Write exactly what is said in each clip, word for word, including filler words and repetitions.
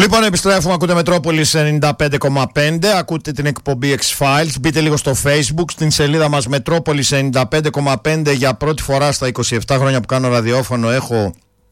Λοιπόν, επιστρέφουμε, ακούτε Μετρόπολης ενενήντα πέντε κόμμα πέντε, ακούτε την εκπομπή X-Files. Μπείτε λίγο στο Facebook, στην σελίδα μας Μετρόπολης ενενήντα πέντε κόμμα πέντε. Για πρώτη φορά στα είκοσι επτά χρόνια που κάνω ραδιόφωνο έχω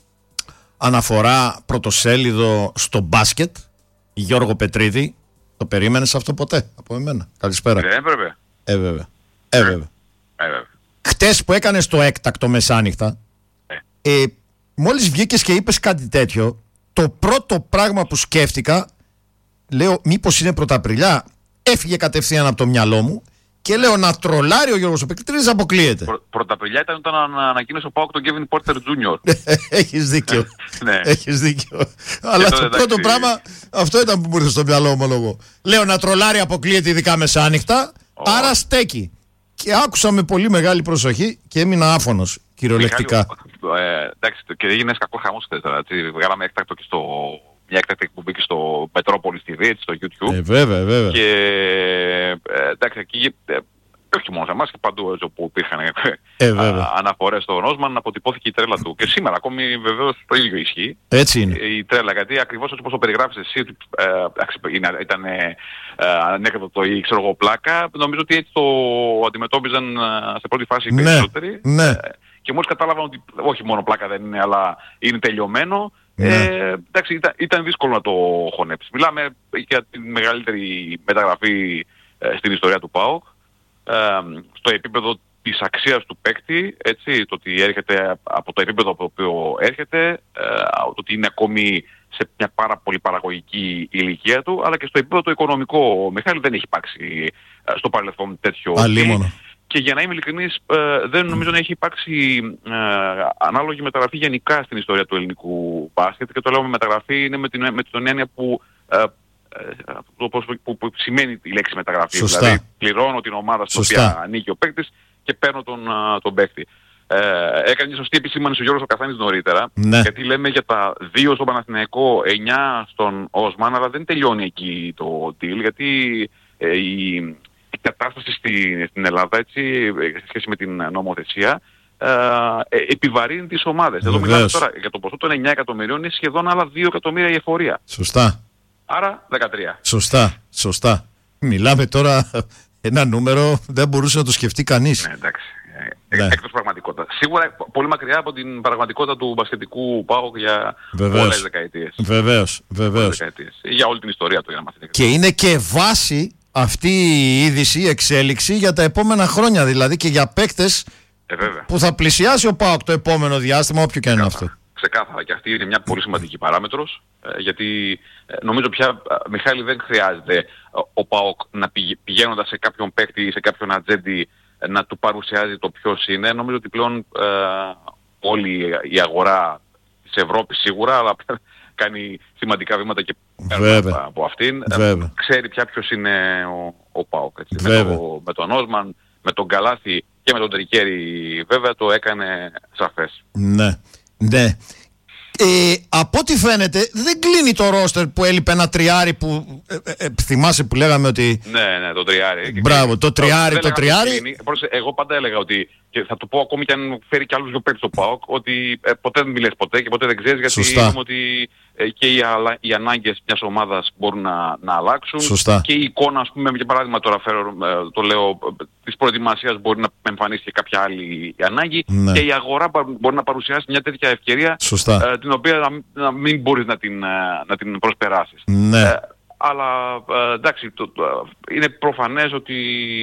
αναφορά πρωτοσέλιδο στο μπάσκετ. Γιώργο Πετρίδη. Το περίμενες αυτό ποτέ από εμένα? Καλησπέρα. Δεν έπρεπε. Ε, βέβαια. Ε, βέβαια. Ε, βέβαια. Χτες που έκανες το έκτακτο μεσάνυχτα, ε. Ε, μόλις βγήκες και είπες κάτι τέτοιο, το πρώτο πράγμα που σκέφτηκα, λέω μήπως είναι Πρωταπριλιά, έφυγε κατευθείαν από το μυαλό μου και λέω να τρολάρει ο Γιώργος ο Πετρίδης, αποκλείεται. Πρω, Πρωταπριλιά ήταν όταν ανακοίνωσε ο ΠΑΟΚ τον Κέβιν Πόρτερ Τζούνιορ. Έχεις δίκιο. Ναι. Έχεις δίκιο. Αλλά το πρώτο εντάξει... πράγμα αυτό ήταν που μου ήρθε στο μυαλό μου λόγο. Λέω να τρολάρει, αποκλείεται ειδικά μεσάνυχτα, oh. άρα στέκει. Και άκουσα με πολύ μεγάλη προσοχή και έμεινα άφωνος κυριολεκτικά. Ε, εντάξει, και έγινε κακό χαμός χθες. Βγάλαμε έκτακτο και στο... μια έκτακτη εκπομπή και στο Μετρόπολης τι βι, στο YouTube. Ε, βέβαια, βέβαια. Και ε, εντάξει, εκεί, ε, όχι μόνο σε εμάς και παντού όπου υπήρχαν ε, αναφορές στον Όσμαν, αποτυπώθηκε η τρέλα του. Και σήμερα ακόμη βεβαίως το ίδιο ισχύει. Έτσι είναι. Η τρέλα, γιατί ακριβώς όπως το περιγράφεις εσύ, ε, ήταν ε, ανέκδοτο ή ξέρω εγώ πλάκα, νομίζω ότι έτσι το αντιμετώπιζαν σε πρώτη φάση οι ναι, περισσότεροι. Ναι. Ε, και μόλις κατάλαβαν ότι όχι μόνο πλάκα δεν είναι, αλλά είναι τελειωμένο. Ναι. Ε, εντάξει, ήταν, ήταν δύσκολο να το χωνέψει. Μιλάμε για τη μεγαλύτερη μεταγραφή ε, στην ιστορία του ΠΑΟΚ. Ε, στο επίπεδο της αξίας του παίκτη, έτσι, το ότι έρχεται από το επίπεδο από το οποίο έρχεται, ε, το ότι είναι ακόμη σε μια πάρα πολύ παραγωγική ηλικία του, αλλά και στο επίπεδο το οικονομικό. Ο Μιχάλη δεν έχει υπάρξει ε, στο παρελθόν τέτοιο. Αλίμονο. Και για να είμαι ειλικρινής, ε, δεν νομίζω να έχει υπάρξει ε, ανάλογη μεταγραφή γενικά στην ιστορία του ελληνικού μπάσκετ. Και το λέω με μεταγραφή είναι με την, με την έννοια που, ε, που, που, που σημαίνει η λέξη μεταγραφή. Σωστά. Δηλαδή πληρώνω την ομάδα στην οποία ανήκει ο παίκτης και παίρνω τον, τον παίκτη. Ε, έκανε μια σωστή επισήμανση ο Γιώργος ο Κασάνης νωρίτερα. Ναι. Γιατί λέμε για τα δύο στον Παναθηναϊκό, εννιά στον Όσμαν, αλλά δεν τελειώνει εκεί το deal, γιατί ε, η... η κατάσταση στη, στην Ελλάδα, έτσι, σε σχέση με την νομοθεσία, ε, ε, επιβαρύνει τις ομάδες. Εδώ μιλάμε τώρα για το ποσό των εννιά εκατομμυρίων, είναι σχεδόν άλλα δύο εκατομμύρια η εφορία. Σωστά. Άρα δεκατρία. Σωστά, σωστά. Μιλάμε τώρα ένα νούμερο δεν μπορούσε να το σκεφτεί κανείς. Ναι, εντάξει. Ναι. Εκτός πραγματικότητα. Σίγουρα πολύ μακριά από την πραγματικότητα του μπασκετικού ΠΑΟΚ για βεβαίως. Πολλές δεκαετίες. Βεβαίως, βεβαίως. Δεκαετίες. Για όλη την ιστορία του, για να μας δείτε. Και είναι και βάση αυτή η είδηση, η εξέλιξη για τα επόμενα χρόνια, δηλαδή και για παίκτες ε, που θα πλησιάσει ο ΠΑΟΚ το επόμενο διάστημα, όποιο και αν είναι αυτό. Ξεκάθαρα, και αυτή είναι μια πολύ σημαντική παράμετρος, ε, γιατί ε, νομίζω πια, Μιχάλη, δεν χρειάζεται ο ΠΑΟΚ να πηγα, πηγαίνοντας σε κάποιον παίκτη ή σε κάποιον ατζέντη ε, να του παρουσιάζει το ποιος είναι. Νομίζω ότι πλέον ε, όλη η αγορά της Ευρώπης σίγουρα, αλλά κάνει σημαντικά βήματα και πέρα από αυτήν. Βέβαια. Ξέρει πια ποιος είναι ο, ο ΠΑΟΚ. Έτσι. Με, το, με τον Όσμαν, με τον Καλάθι και με τον Τρικέρι βέβαια το έκανε σαφές. Ναι, ναι. Ε, από ό,τι φαίνεται δεν κλείνει το ρόστερ που έλειπε ένα τριάρι που ε, ε, ε, θυμάσαι που λέγαμε ότι... Ναι, ναι, το τριάρι. Μπράβο, το τριάρι, το, το τριάρι. Εγώ πάντα έλεγα ότι, και θα το πω ακόμη και αν φέρει κι άλλους δύο παίκτες στο ΠΑΟΚ, ότι ε, ποτέ δεν μιλές ποτέ και ποτέ δεν ξέρεις, γιατί είπαμε ότι ε, και οι, αλα, οι ανάγκες μιας ομάδας μπορούν να, να αλλάξουν. Σωστά. Και η εικόνα, ας πούμε, για παράδειγμα τώρα φέρω, ε, το λέω, της προετοιμασίας μπορεί να εμφανίσει και κάποια άλλη ανάγκη, ναι. Και η αγορά μπορεί να παρουσιάσει μια τέτοια ευκαιρία, ε, την οποία να, να μην μπορείς να την, να την προσπεράσεις. Ναι. Ε, αλλά ε, εντάξει, το, το, είναι προφανές ότι,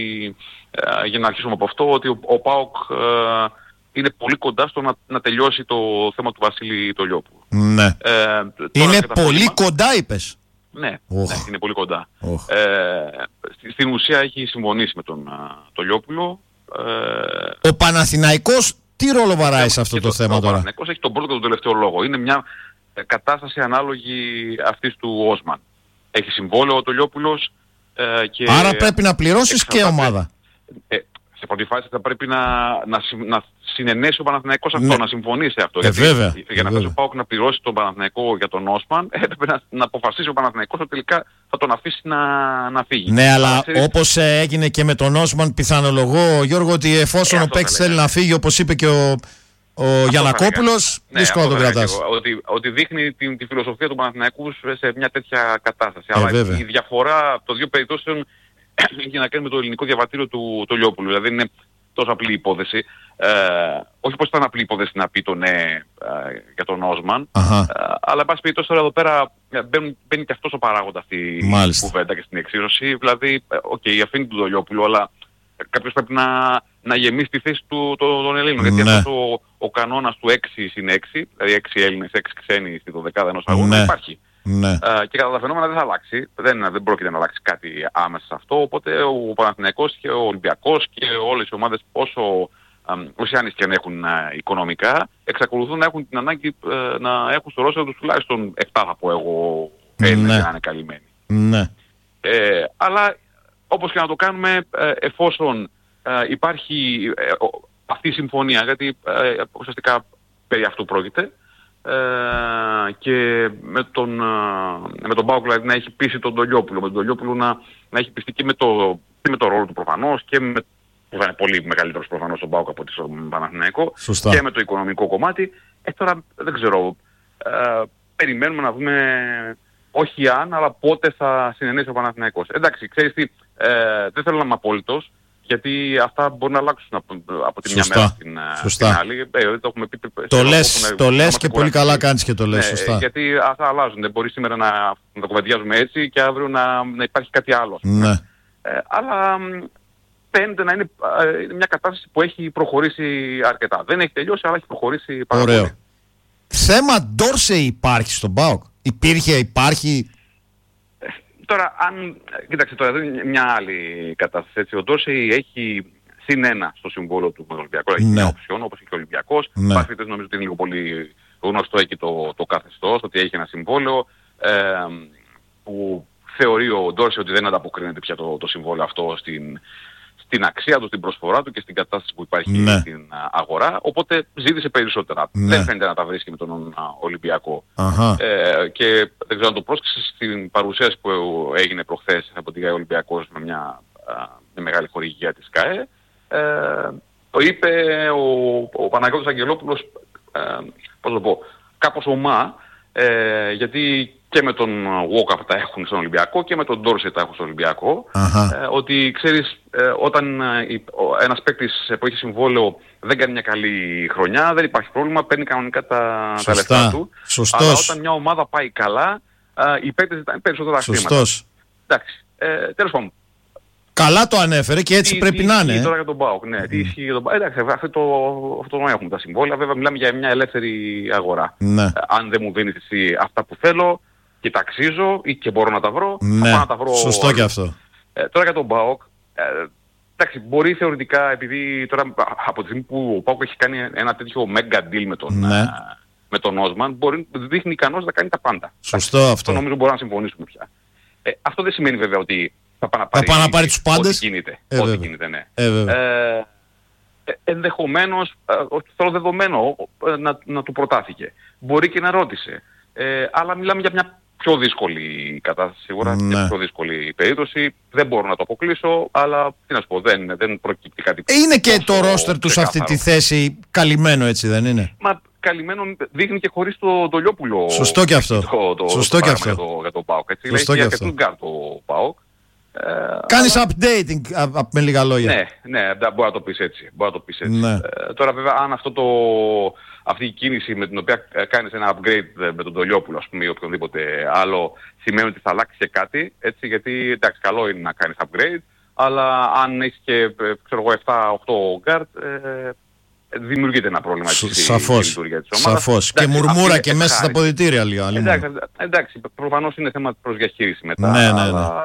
ε, για να αρχίσουμε από αυτό, ότι ο, ο ΠΑΟΚ ε, είναι πολύ κοντά στο να, να τελειώσει το θέμα του Βασίλη Τολιόπουλου. Ναι. Ε, είναι πολύ θέμα, κοντά είπες. Ναι, oh. ναι, είναι πολύ κοντά. Oh. Ε, στην ουσία έχει συμφωνήσει με τον Τολιόπουλο. Ε, ο Παναθηναϊκός τι ρόλο βαράει σε αυτό το, το θέμα τώρα? Ο Παναθηναϊκός έχει τον πρώτο και τον τελευταίο λόγο. Είναι μια κατάσταση ανάλογη αυτής του Όσμαν. Έχει συμβόλαιο ο Τολιόπουλος. Ε, και άρα πρέπει να πληρώσεις και ομάδα. Ε, σε πρώτη φάση θα πρέπει να, να, να συνενέσει ο Παναθηναϊκός αυτό, ναι. Να συμφωνήσει αυτό. Ε, γιατί βέβαια, για ε, να πέσει ο ΠΑΟΚ να πληρώσει τον Παναθηναϊκό για τον Όσμαν, έπρεπε να, να αποφασίσει ο Παναθηναϊκός ότι τελικά θα τον αφήσει να, να φύγει. Ναι, αλλά ξέρεις, όπως έγινε και με τον Όσμαν, πιθανολογώ, Γιώργο, ότι εφόσον ε, ο παίκτης θέλει να φύγει, όπως είπε και ο, Ο Γιαννακόπουλος δύσκολα τον κρατάς. Ότι, ότι δείχνει τη, τη φιλοσοφία του Παναθηναϊκού σε μια τέτοια κατάσταση. Ε, Αλλά βέβαια. η διαφορά των δύο περιπτώσεων έχει να κάνει με το ελληνικό διαβατήριο του Τολιόπουλου. Δηλαδή είναι τόσο απλή υπόθεση. Ε, όχι πως ήταν απλή υπόθεση να πει το ναι ε, για τον Όσμαν. Ε, αλλά εν πάση περιπτώσει τώρα εδώ πέρα μπαίνει, μπαίνει και αυτός ο παράγοντα αυτή η κουβέντα και στην εξήρωση. Δηλαδή, οκ, okay, αφήνει τον Τολιόπουλο, αλλά κάποιος πρέπει να, να γεμίσει τη θέση του το, των Ελλήνων. Ναι. Γιατί αυτός ο, ο κανόνας του έξι συν έξι, δηλαδή έξι Έλληνες, έξι ξένοι στη δωδεκάδα ενός αγώνα, ναι. υπάρχει. Ναι. Uh, και κατά τα φαινόμενα δεν θα αλλάξει. Δεν, δεν πρόκειται να αλλάξει κάτι άμεσα σε αυτό. Οπότε ο Παναθηναϊκός και ο Ολυμπιακός και όλες οι ομάδες, όσο όσοι άνοιες και αν έχουν uh, οικονομικά, εξακολουθούν να έχουν την ανάγκη uh, να έχουν στο ρόστερ τους τουλάχιστον επτά, θα πω εγώ, Έλληνες, ναι. να είναι καλυμμένοι. Ναι. Ε, αλλά όπως και να το κάνουμε, ε, εφόσον ε, υπάρχει ε, αυτή η συμφωνία, γιατί ε, ουσιαστικά περί αυτού πρόκειται, ε, και με τον, ε, με τον ΠΑΟΚ δηλαδή να έχει πείσει τον Τολιόπουλο, με τον Τολιόπουλο να, να έχει πιστεί και με, το, και με το ρόλο του προφανώς και με, που θα είναι πολύ μεγαλύτερος προφανώς στον ΠΑΟΚ από τον Παναθηναϊκό, και με το οικονομικό κομμάτι. Ε, τώρα δεν ξέρω, ε, περιμένουμε να δούμε όχι αν, αλλά πότε θα συνενέσει ο Παναθηναϊκός. Εντάξει, ξέρεις τι, ε, δεν θέλω να είμαι απόλυτος, γιατί αυτά μπορούν να αλλάξουν από, από τη μια μέρα στην, στην άλλη. Ε, το έχουμε πει, το λες, να, το λες και πολύ καλά κάνεις και το λες, ναι, σωστά. Γιατί αυτά αλλάζουν. Δεν μπορεί σήμερα να, να το κουβεντιάζουμε έτσι και αύριο να, να υπάρχει κάτι άλλο. Ναι. Ε, αλλά φαίνεται να είναι, ε, είναι μια κατάσταση που έχει προχωρήσει αρκετά. Δεν έχει τελειώσει, αλλά έχει προχωρήσει πάρα πολύ. Ωραίο. Θέμα Ντόρσεϊ υπάρχει στον ΠΑΟΚ? Υπήρχε, υπάρχει? Τώρα, αν, κοίταξε τώρα, δεν είναι μια άλλη κατάσταση. Έτσι. Ο Ντόρσεϊ έχει συν ένα στο συμβόλαιο του με τον Ολυμπιακό. Έχει ναι. μια οψιόν, όπως και ο Ολυμπιακός. Ναι. Πάσχετες νομίζω ότι είναι λίγο πολύ γνωστό εκεί το, το καθεστώς, ότι έχει ένα συμβόλαιο ε, που θεωρεί ο Ντόρσεϊ ότι δεν ανταποκρίνεται πια το, το συμβόλαιο αυτό στην, στην αξία του, στην προσφορά του και στην κατάσταση που υπάρχει ναι. στην αγορά. Οπότε ζήτησε περισσότερα. Ναι. Δεν φαίνεται να τα βρίσκει με τον Ολυμπιακό. Ε, και δεν ξέρω αν το πρόσεξες στην παρουσίαση που έγινε προχθές από την ΚΑΕ Ολυμπιακός με μια, μια μεγάλη χορηγία της ΚΑΕ. Ε, το είπε ο, ο Παναγιώτης Αγγελόπουλος, ε, πώς το πω, κάπως ομά, ε, γιατί και με τον Walkup τα έχουν στον Ολυμπιακό και με τον Ντόρσεϊ τα έχουν στον Ολυμπιακό. Ε, ότι ξέρεις, ε, όταν ε, ένας παίκτης που έχει συμβόλαιο δεν κάνει μια καλή χρονιά, δεν υπάρχει πρόβλημα, παίρνει κανονικά τα, τα λεφτά του. Σωστός. Αλλά όταν μια ομάδα πάει καλά, ε, οι παίκτες ζητάνε περισσότερα χρήματα. Σωστός. Εντάξει, ε, τέλος πάντων. Καλά το ανέφερε και έτσι τι, πρέπει τι να είναι. Τι τώρα για τον ΠΑΟΚ, ναι. Mm. Τι ισχύει για τον ΠΑΟΚ. Εντάξει, αυτό το, αυτό το έχουμε τα συμβόλαια. Βέβαια μιλάμε για μια ελεύθερη αγορά. Ναι. Ε, αν δεν μου δίνεις εσύ αυτά που θέλω και τα αξίζω ή και μπορώ να τα βρω, ναι. θα πάω να τα βρω. Σωστό άλλο. Και αυτό. Ε, τώρα για τον ΠΑΟΚ, ε, εντάξει, μπορεί θεωρητικά, επειδή τώρα από τη στιγμή που ο ΠΑΟΚ έχει κάνει ένα τέτοιο mega deal με τον, ναι. ε, με τον Όσμαν, μπορεί, δείχνει ικανός να κάνει τα πάντα. Σωστό αυτό. Αυτό νομίζω μπορούμε να συμφωνήσουμε πια. Ε, αυτό δεν σημαίνει βέβαια ότι θα πάει να πάρει, θα πάει να πάρει τους πάντες. Ό,τι γίνεται. Ε, ό,τι γίνεται, ναι. Ε, ε, ενδεχομένως, ε, θέλω δεδομένο, ε, να, να του προτάθηκε. Μπορεί και να ρώτησε. Ε, αλλά μιλάμε για μια πιο δύσκολη κατάσταση σίγουρα, ναι. μια πιο δύσκολη περίπτωση. Δεν μπορώ να το αποκλείσω, αλλά τι να σου πω, δεν, δεν προκύπτει κάτι. Ε, είναι και το ρόστερ του σε αυτή τη θέση καλυμμένο, έτσι δεν είναι? Μα καλυμμένο δείχνει και χωρίς το Τολιόπουλο. Σωστό και αυτό. Το, το, Σωστό το και αυτό. Για το, για το ΠΑΟΚ. Έτσι. Σωστό Λέει, και αυτό. το ΠΑΟΚ. Ε, Κάνεις αλλά... updating με λίγα λόγια. Ναι, ναι, μπορεί να το πεις έτσι. Μπορεί να το πεις έτσι. Ναι. Ε, τώρα βέβαια αν αυτό το, αυτή η κίνηση με την οποία κάνεις ένα upgrade με τον Τολιόπουλο, ας πούμε, ή οποιονδήποτε άλλο, σημαίνει ότι θα αλλάξει και κάτι, έτσι, γιατί εντάξει, καλό είναι να κάνεις upgrade, αλλά αν έχεις και, ξέρω εγώ, επτά οκτώ guard, ε, δημιουργείται ένα πρόβλημα στη λειτουργία της ομάδας. Σαφώς. Εντάξει, και μουρμούρα και μέσα στα ποδητήρια λίγο. Εντάξει, εντάξει, προφανώς είναι θέμα προς διαχείριση μετά. Ναι, ναι, ναι. Αλλά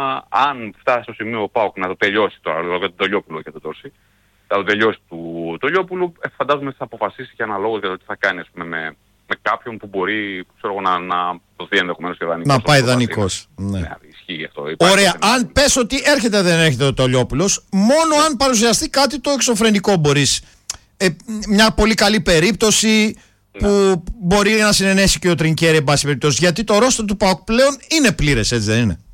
αν φτάσει στο σημείο ο ΠΑΟΚ να το τελειώσει τώρα, για τον Τολιόπουλο και το Ντόρσεϊ, θα το τελειώσει του Τολιόπουλου, φαντάζομαι θα αποφασίσει και αναλόγως για το τι θα κάνει, ας πούμε, με, με κάποιον που μπορεί, ξέρω, να, να δοθεί ενδεχομένως και δανεικός. Να πάει δανεικός. Ναι. Ναι, ισχύει αυτό. Ωραία, αν πες ότι έρχεται δεν έρχεται ο Τολιόπουλος, μόνο αν παρουσιαστεί κάτι το εξωφρενικό μπορείς. Ε, μια πολύ καλή περίπτωση που ναι. μπορεί να συνενέσει και ο Τρινκέρι εν πάση περιπτώσει, γιατί το ρόστερ του ΠΑΟΚ πλέον είναι πλήρες, έτσι δεν είναι?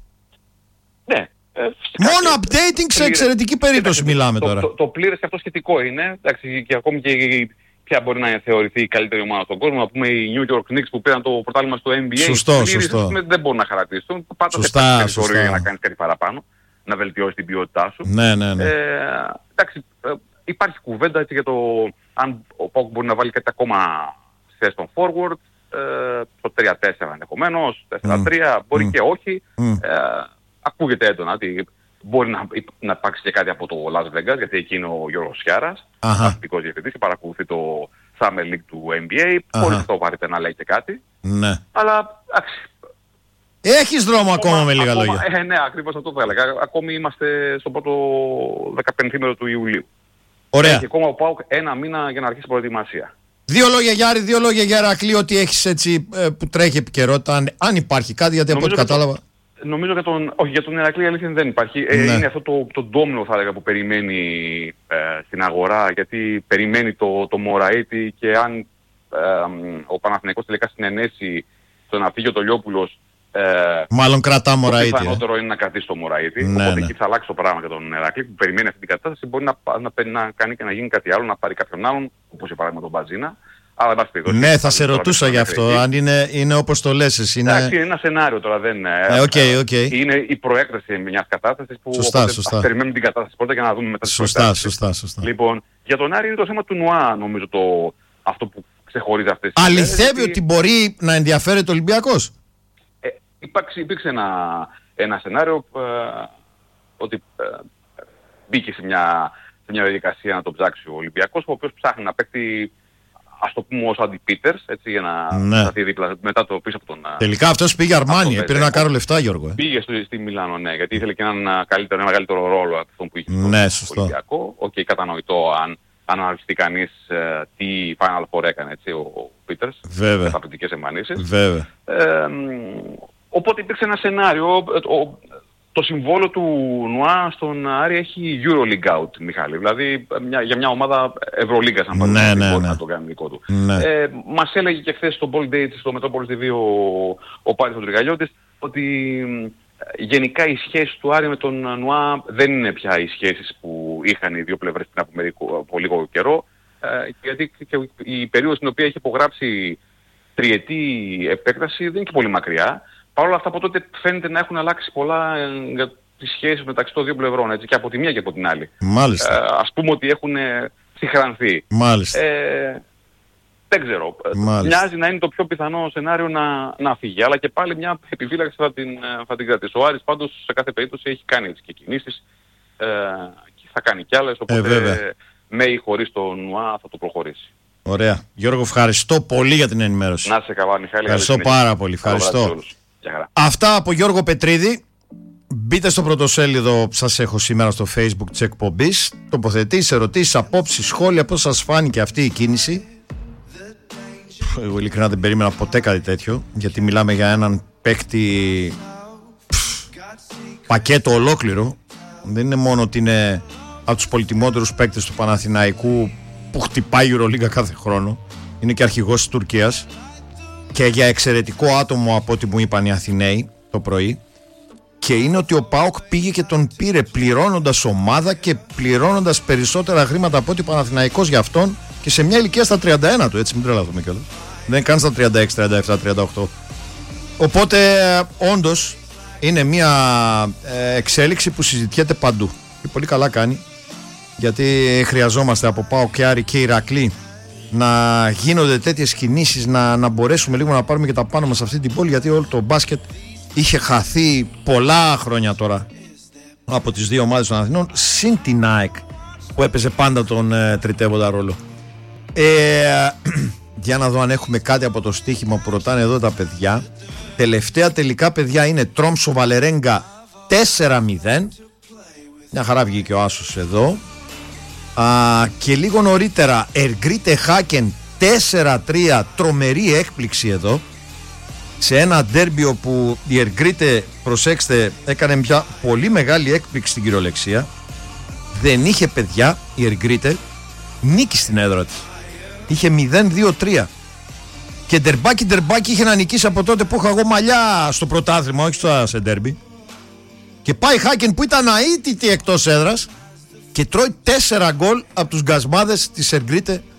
Ναι. Ε, μόνο updating σε εξαιρετική περίπτωση μιλάμε το, τώρα. Το, το, το πλήρες και αυτό σχετικό είναι. Εντάξει, και ακόμη και η, ποια μπορεί να θεωρηθεί η καλύτερη ομάδα στον κόσμο. Να πούμε οι New York Knicks που πήραν το πρωτάθλημα στο N B A. Σωστό, σωστό. Δεν μπορούν να χαρακτηριστούν. Πάντα σωστά, σε περιθώριο για να κάνεις κάτι παραπάνω, να βελτιώσεις την ποιότητά σου. Ναι, ναι, ναι. Ε, εντάξει, υπάρχει κουβέντα έτσι, για το αν ο Πάοκ μπορεί να βάλει κάτι ακόμα σε θέση των forward, ε, στο τρία τέσσερα ενδεχομένως, τέσσερα τρία, mm. μπορεί mm. και όχι. Mm. Ε, ακούγεται έντονα ότι μπορεί να, να υπάρξει και κάτι από το Las Vegas, γιατί εκεί είναι ο Γιώργος Σιάρας, αστικός διευθυντής, και παρακολουθεί το Summer League του N B A, χωρίς αυτό πάρετε να λέει και κάτι. Ναι. Αλλά, εντάξει. Έχεις δρόμο ακόμα, ακόμα με λίγα ακόμα, λόγια. Ε, ναι, ακριβώς αυτό θα έλεγα. Ακόμη είμαστε στο πρώτο δεκαπενθήμερο του Ιουλίου. Ωραία. Έχει ακόμα ο ΠΑΟΚ ένα μήνα για να αρχίσει προετοιμασία. Δύο λόγια για Άρη, δύο λόγια για Ηρακλή, ότι έχεις έτσι που τρέχει επικαιρότητα, αν, αν υπάρχει κάτι, γιατί από ό,τι κατάλαβα. Το, νομίζω για τον, όχι, για τον Ηρακλή αλήθεια δεν υπάρχει. Ναι. Ε, είναι αυτό το, το ντόμινο θα έλεγα που περιμένει ε, στην αγορά, γιατί περιμένει το, το Μωραΐτη, και αν ε, ο Παναθηναϊκός τελικά συνενέσει στο να φύγει ο Τολιόπουλος, Ε, Μάλλον κρατά Μωραΐτη. Το πιθανότερο ε. είναι να κρατήσει το Μωραΐτη. Ναι, οπότε ναι. εκεί θα αλλάξει το πράγμα για τον Ηρακλή που περιμένει αυτή την κατάσταση. Μπορεί να, να, να, να κάνει και να γίνει κάτι άλλο, να πάρει κάποιον άλλον, όπως για παράδειγμα τον Μπαζίνα. Αλλά δεν πειράζει. Ναι, θα σε ρωτούσα γι' αυτό. Εκεί. Αν είναι, είναι όπως το λες εσύ. Είναι... Εντάξει, είναι ένα σενάριο τώρα. Δεν είναι. Ε, okay, okay. Είναι η προέκταση μιας κατάστασης που σωστά, σωστά. περιμένουμε την κατάσταση πρώτα για να δούμε μετά. Σωστά, σωστά, σωστά. Λοιπόν, για τον Άρη είναι το θέμα του Νουά, νομίζω, το, αυτό που ξεχωρίζει αυτές τις. Αληθεύει ότι μπορεί να ενδιαφέρεται ο Ολυμπιακός. Υπάρξει, υπήρξε ένα, ένα σενάριο ε, ότι ε, μπήκε σε μια, σε μια διαδικασία να το ψάξει ο Ολυμπιακός, ο οποίος ψάχνει να παίξει, ας το πούμε, ως αντιπίτερς, έτσι, για να ναι. σταθεί δίπλα μετά το πίσω από τον... Τελικά αυτός πήγε Αρμάνι, πήρε να κάνω λεφτά, Γιώργο. Ε. Πήγε στο, στη Μιλάνο, ναι, γιατί ήθελε και έναν καλύτερο, ένα μεγαλύτερο ρόλο από αυτό που είχε ναι, στο Ολυμπιακό. Οκ, okay, κατανοητό αν, αν αναλυστεί κανείς ε, τι Final Four έκανε, έτσι, ο Πίτερς, με καταπληκτικές εμφανίσεις. Βέβαια. Ε, Οπότε υπήρξε ένα σενάριο, το, το συμβόλο του Νουά στον Άρη έχει EuroLeague out, Μιχάλη. Δηλαδή μια, για μια ομάδα Ευρωλίγκας, αν πάρει ναι, ναι, μπορεί ναι. να το κάνει δικό του. Ναι. Ε, μας έλεγε και χθες στο Ball Date, στο Metropolis τι βι, ο, ο Πάρης ο Τριγαλιώτης, ότι ε, γενικά οι σχέσεις του Άρη με τον Νουά δεν είναι πια οι σχέσεις που είχαν οι δύο πλευρές πριν από, μερικό, από λίγο καιρό, ε, γιατί και η περίοδος στην οποία έχει υπογράψει τριετή επέκταση δεν είναι και πολύ μακριά. Παρ' όλα αυτά από τότε φαίνεται να έχουν αλλάξει πολλά για τις σχέσεις μεταξύ των δύο πλευρών, έτσι, και από τη μία και από την άλλη. Μάλιστα. Ε, ας πούμε ότι έχουν συγχρανθεί. Μάλιστα. Ε, δεν ξέρω. Μάλιστα. Μοιάζει να είναι το πιο πιθανό σενάριο να, να φύγει. Αλλά και πάλι μια επιφύλαξη θα την, θα την κρατήσει. Ο Άρης πάντως σε κάθε περίπτωση έχει κάνει έτσι και κινήσεις ε, και θα κάνει κι άλλες. Οπότε ε, με ή χωρίς το Νουά θα το προχωρήσει. Ωραία. Γιώργο, ευχαριστώ πολύ για την ενημέρωση. Να σε καλά, Μιχάλη. Ευχαριστώ πάρα πολύ. Ευχαριστώ. Αυτά από Γιώργο Πετρίδη. Μπείτε στο πρωτοσέλιδο που σας έχω σήμερα στο Facebook της εκπομπής. Τοποθετήσεις, ερωτήσεις, απόψεις, σχόλια, πώς σας φάνηκε αυτή η κίνηση. Εγώ ειλικρινά δεν περίμενα ποτέ κάτι τέτοιο, γιατί μιλάμε για έναν παίκτη πακέτο ολόκληρο. Δεν είναι μόνο ότι είναι από τους πολυτιμότερους παίκτες του Παναθηναϊκού που χτυπάει η Euroliga κάθε χρόνο. Είναι και αρχηγός της Τουρκίας. Και για εξαιρετικό άτομο από ό,τι μου είπαν οι Αθηναίοι το πρωί. Και είναι ότι ο ΠΑΟΚ πήγε και τον πήρε πληρώνοντας ομάδα και πληρώνοντας περισσότερα χρήματα από ό,τι ο Παναθηναϊκός για αυτόν, και σε μια ηλικία στα τριάντα ένα του, έτσι, μην τρελαθούμε κιόλας. Δεν κάνει στα τριάντα έξι, τριάντα επτά, τριάντα οκτώ. Οπότε όντως είναι μια εξέλιξη που συζητιέται παντού. Και πολύ καλά κάνει, γιατί χρειαζόμαστε από ΠΑΟΚ και Άρη και Ηρακλή να γίνονται τέτοιες κινήσεις, να, να μπορέσουμε λίγο να πάρουμε και τα πάνω μας σε αυτή την πόλη, γιατί όλο το μπάσκετ είχε χαθεί πολλά χρόνια τώρα από τις δύο ομάδες των Αθηνών, συν την ΑΕΚ που έπαιζε πάντα τον ε, τριτεύοντα ρόλο. Ε, για να δω αν έχουμε κάτι από το στοίχημα που ρωτάνε εδώ τα παιδιά. Τελευταία τελικά, παιδιά, είναι Τρόμσο Βαλερέγκα τέσσερα μηδέν. Μια χαρά βγήκε ο άσος εδώ. Α, και λίγο νωρίτερα Εργρίτε Χάκεν τέσσερα τρία, τρομερή έκπληξη εδώ σε ένα ντέρμπι όπου η Εργρίτε, προσέξτε, έκανε μια πολύ μεγάλη έκπληξη στην κυριολεξία. Δεν είχε παιδιά η Εργρίτε, νίκη στην έδρα της, είχε μηδέν δύο τρία και ντερμπάκι ντερμπάκι είχε να νικήσει από τότε που είχα εγώ μαλλιά στο πρωτάθλημα, όχι στο σε ντέρμπι, και πάει Χάκεν που ήταν αίτητη εκτός έδρας και τρώει τέσσερα γκολ από τους γκασμάδες της Εργρίτε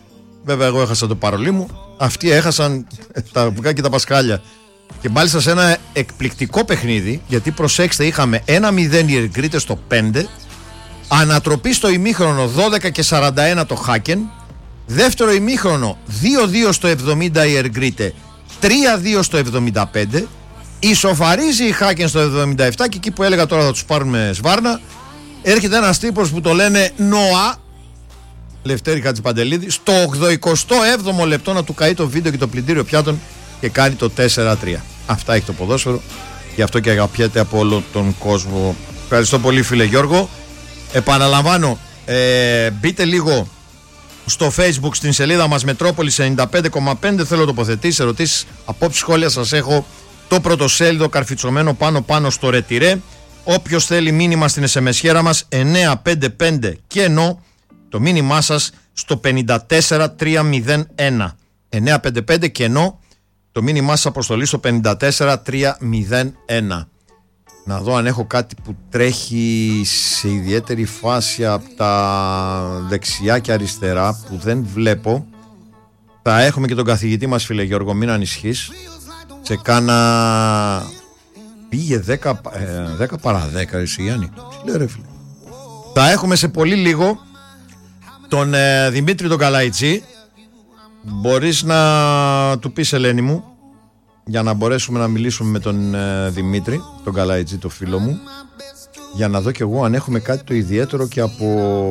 Βέβαια, εγώ έχασα το παρολί μου. Αυτοί έχασαν τα αυγά και τα πασχάλια. Και μάλιστα σε ένα εκπληκτικό παιχνίδι, γιατί προσέξτε, είχαμε ένα μηδέν οι Εργκρίτες στο πέντε, ανατροπή στο ημίχρονο δώδεκα και σαράντα ένα το Χάκεν, δεύτερο ημίχρονο δύο δύο στο εβδομήντα η Εργκρίτε, τρία δύο στο εβδομήντα πέντε, ισοφαρίζει η Χάκεν στο εβδομήντα επτά και εκεί που έλεγα τώρα θα τους πάρουμε σβάρνα, έρχεται ένας τύπος που το λένε Νοά, Λευτέρη Χατζηπαντελίδη, στο ογδοηκοστό έβδομο λεπτό να του καεί το βίντεο και το πλυντήριο πιάτων και κάνει το τέσσερα τρία. Αυτά έχει το ποδόσφαιρο, γι' αυτό και αγαπιέται από όλο τον κόσμο. Ευχαριστώ πολύ, φίλε Γιώργο. Επαναλαμβάνω, ε, μπείτε λίγο στο Facebook στην σελίδα μας Μετρόπολης ενενήντα πέντε κόμμα πέντε. Θέλω τοποθετήσεις, ερωτήσεις, απόψεις, σχόλια σας έχω το πρωτοσέλιδο καρφιτσωμένο πάνω πάνω στο ρετυρέ. Όποιος θέλει μήνυμα στην ες εμ ες μας εννιά πέντε πέντε και ενώ το μήνυμά σας στο πενήντα τέσσερα τριακόσια ένα. εννιά πέντε πέντε και ενώ το μήνυμά σας αποστολή στο πενήντα τέσσερα τριακόσια ένα. Να δω αν έχω κάτι που τρέχει σε ιδιαίτερη φάση από τα δεξιά και αριστερά που δεν βλέπω. Θα έχουμε και τον καθηγητή μας, φίλε Γιώργο, μην ανησυχείς. Σε κάνα... Πήγε δέκα, ε, δέκα παρά δέκα, εσύ Γιάννη. Τι λέει ρε φίλε. Θα έχουμε σε πολύ λίγο τον ε, Δημήτρη τον Καλαϊτζή. Μπορείς να του πεις, Ελένη μου, για να μπορέσουμε να μιλήσουμε με τον ε, Δημήτρη τον Καλαϊτζή, το φίλο μου, για να δω κι εγώ αν έχουμε κάτι το ιδιαίτερο και από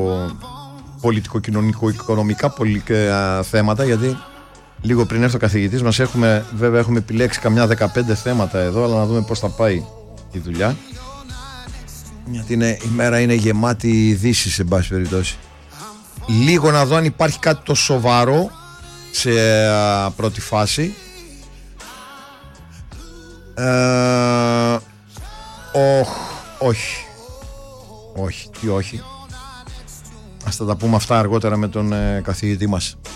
πολιτικο-κοινωνικο-οικονομικά πολι, ε, θέματα, γιατί λίγο πριν έρθει ο καθηγητής μας έχουμε, βέβαια έχουμε επιλέξει καμιά δεκαπέντε θέματα εδώ, αλλά να δούμε πώς θα πάει η δουλειά, γιατί είναι, η μέρα είναι γεμάτη ειδήσεις σε πάση περιπτώσει. Λίγο να δω αν υπάρχει κάτι το σοβαρό σε α, πρώτη φάση. Ε, όχ, όχι. Όχι, τι όχι. Ας τα, τα πούμε αυτά αργότερα με τον ε, καθηγητή μας.